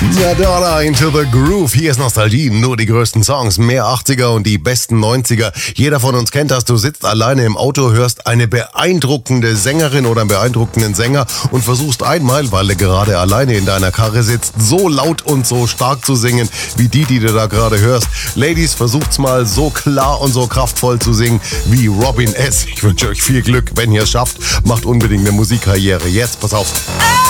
Madonna into the Groove. Hier ist Nostalgie. Nur die größten Songs, mehr 80er und die besten 90er. Jeder von uns kennt das. Du sitzt alleine im Auto, hörst eine beeindruckende Sängerin oder einen beeindruckenden Sänger und versuchst einmal, weil du gerade alleine in deiner Karre sitzt, so laut und so stark zu singen, wie die du da gerade hörst. Ladies, versucht's mal so klar und so kraftvoll zu singen wie Robin S. Ich wünsche euch viel Glück, wenn ihr es schafft. Macht unbedingt eine Musikkarriere. Jetzt, pass auf.